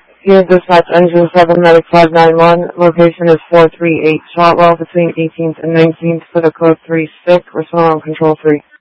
Here, dispatch engine 7 medic 591. Location is 438 Shotwell between 18th and 19th for the code 3 stick. Respond on control 3.